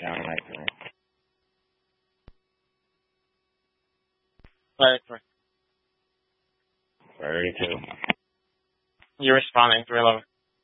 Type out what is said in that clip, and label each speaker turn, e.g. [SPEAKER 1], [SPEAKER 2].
[SPEAKER 1] sound right to me.
[SPEAKER 2] Play it for
[SPEAKER 1] 32.
[SPEAKER 2] You're responding to 11.